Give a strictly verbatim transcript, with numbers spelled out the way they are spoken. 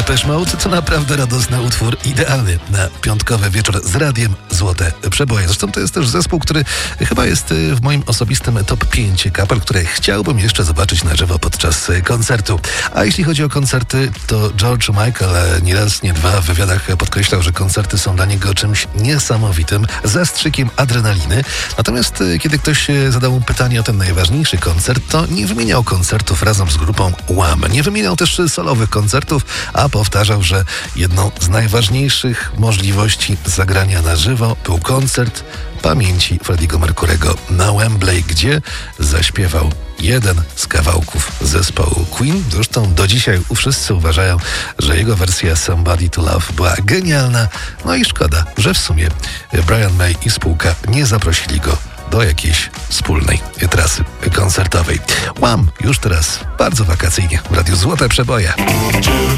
Depeche Mode to naprawdę radosny utwór, idealny na piątkowy wieczór z radiem Złote Przeboje. Zresztą to jest też zespół, który chyba jest w moim osobistym top pięć kapel, które chciałbym jeszcze zobaczyć na żywo podczas koncertu. A jeśli chodzi o koncerty, to George Michael nie raz, nie dwa w wywiadach podkreślał, że koncerty są dla niego czymś niesamowitym, zastrzykiem adrenaliny. Natomiast kiedy ktoś zadał mu pytanie o ten najważniejszy koncert, to nie wymieniał koncertów razem z grupą Wham. Nie wymieniał też solowych koncertów, a powtarzał, że jedną z najważniejszych możliwości zagrania na żywo był koncert pamięci Freddie'ego Mercurego na Wembley, gdzie zaśpiewał jeden z kawałków zespołu Queen. Zresztą do dzisiaj wszyscy uważają, że jego wersja Somebody to Love była genialna. No i szkoda, że w sumie Brian May i spółka nie zaprosili go do jakiejś wspólnej trasy koncertowej. Wham! Już teraz bardzo wakacyjnie w Radiu Złote Przeboje.